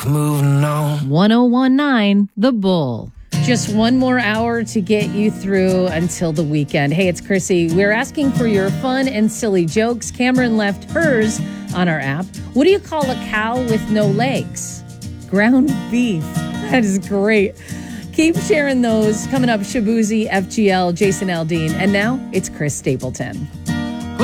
Moving on. 1019 The Bull. Just one more hour to get you through until the weekend. Hey, it's Chrissy. We're asking for your fun and silly jokes. Cameron left hers on our app. What do you call a cow with no legs? Ground beef. That is great. Keep sharing those. Coming up, Shabuzi, FGL, Jason Aldean. And now it's Chris Stapleton.